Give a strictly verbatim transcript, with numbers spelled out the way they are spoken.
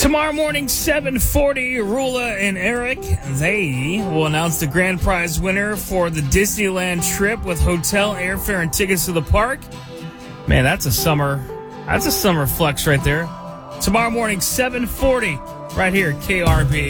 Tomorrow morning, seven forty, Rula and Eric, they will announce the grand prize winner for the Disneyland trip with hotel, airfare, and tickets to the park. Man, that's a summer, that's a summer flex right there. Tomorrow morning, seven forty, right here at K R B.